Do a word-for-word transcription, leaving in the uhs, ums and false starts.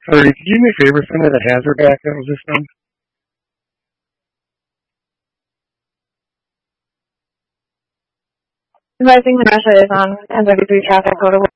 Sorry, could you do me a favor? Send me the hazard back that was just done. Advising the Russia is on N W three traffic code